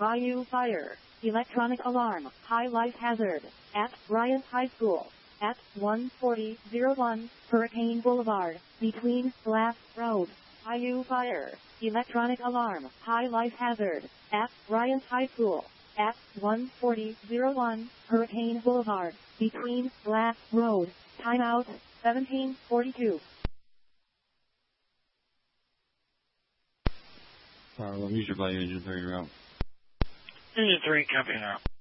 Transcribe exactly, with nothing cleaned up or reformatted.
Bayou Fire. Electronic alarm. High life hazard. At Bryant High School. At one forty oh one Hurricane Boulevard. Between Glass Road. Bayou Fire. Electronic alarm. High life hazard. At Bryant High School. At one forty oh one Hurricane Boulevard. Between Glass Road. Timeout. seventeen forty-two. Fire alarm. Use your value engine three route. Engine three, copy now.